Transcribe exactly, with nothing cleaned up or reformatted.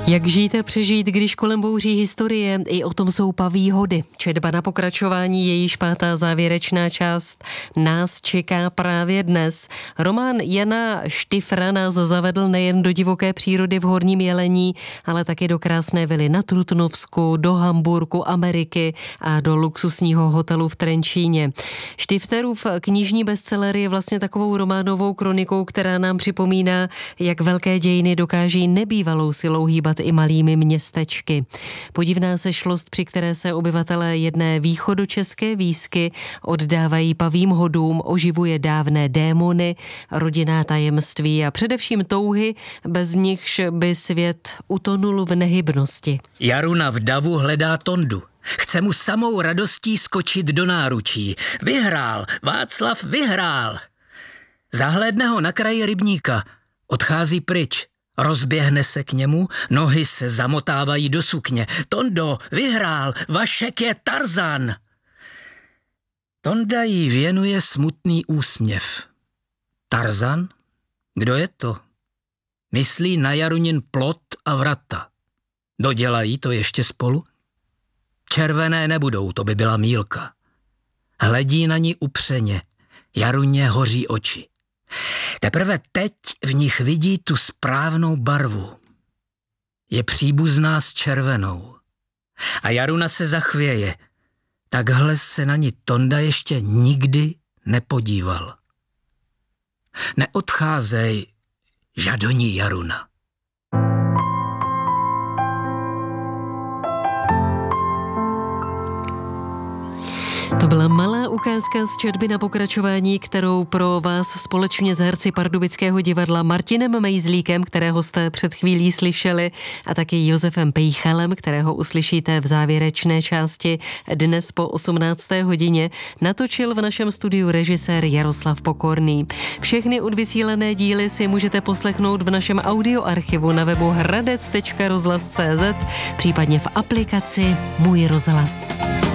Jak žít a přežít, když kolem bouří historie, i o tom jsou paví hody. Četba na pokračování, jejíž pátá závěrečná část nás čeká právě dnes. Román Jana Štifra nás zavedl nejen do divoké přírody v Horním Jelení, ale taky do krásné vily na Trutnovsku, do Hamburku, Ameriky a do luxusního hotelu v Trenčíně. Štifterův knižní bestseller je vlastně takovou románovou kronikou, která nám připomíná, jak velké dějiny dokáží nebývalou silou hýbat i malými městečky. Podivná sešlost, při které se obyvatelé jedné východočeské výsky oddávají pavím hodům, oživuje dávné démony, rodinná tajemství a především touhy, bez nichž by svět utonul v nehybnosti. Jaruna v davu hledá Tondu. Chce mu samou radostí skočit do náručí. Vyhrál! Václav vyhrál! Zahlédne ho na kraji rybníka. Odchází pryč. Rozběhne se k němu, nohy se zamotávají do sukně. Tondo, vyhrál, Vašek je Tarzan. Tonda jí věnuje smutný úsměv. Tarzan? Kdo je to? Myslí na Jarunin plot a vrata. Dodělají to ještě spolu? Červené nebudou, to by byla mýlka. Hledí na ní upřeně, Jaruně hoří oči. Teprve teď v nich vidí tu správnou barvu. Je příbuzná s červenou. A Jaruna se zachvěje. Takhle se na ní Tonda ještě nikdy nepodíval. Neodcházej, žadoní Jaruna. To byla malá ukázka z četby na pokračování, kterou pro vás společně s herci Pardubického divadla Martinem Mejzlíkem, kterého jste před chvílí slyšeli, a taky Josefem Pejchalem, kterého uslyšíte v závěrečné části dnes po osmnácté hodině, natočil v našem studiu režisér Jaroslav Pokorný. Všechny odvysílené díly si můžete poslechnout v našem audioarchivu na webu hradec tečka rozhlas tečka cé zet, případně v aplikaci Můj rozhlas.